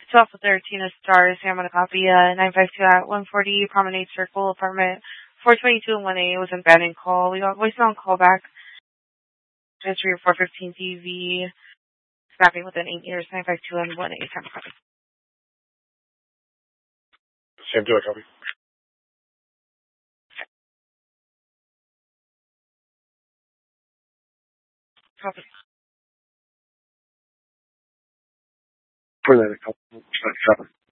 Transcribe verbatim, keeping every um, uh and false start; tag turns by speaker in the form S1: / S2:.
S1: twelve thirteen Stars, San Monica, copy, uh, nine five two at one forty Promenade Circle, apartment four twenty-two and one A was an abandoned call. We got voicemail and call back. History of four fifteen T V, snapping within eight years, nine five two and one A, San Monica.
S2: Sam, do I copy?
S1: Copy.
S2: For that, a couple.